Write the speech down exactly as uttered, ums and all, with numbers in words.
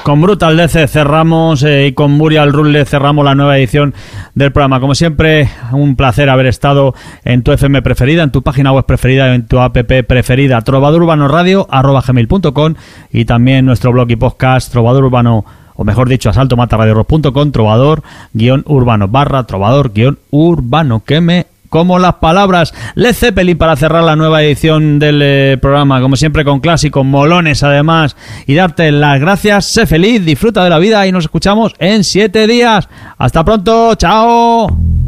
con Brutal Death cerramos eh, y con Burial Rule cerramos la nueva edición del programa. Como siempre, un placer haber estado en tu F M preferida, en tu página web preferida, en tu app preferida, trovador urbano radio arroba gmail punto com, y también nuestro blog y podcast Trovador Urbano, o mejor dicho, asalto mata radio rock punto com, trovador guión urbano barra trovador guión urbano, que me como las palabras. Led Zeppelin para cerrar la nueva edición del eh, programa, como siempre con clásicos molones además, y darte las gracias. Sé feliz, disfruta de la vida y nos escuchamos en siete días. Hasta pronto, chao.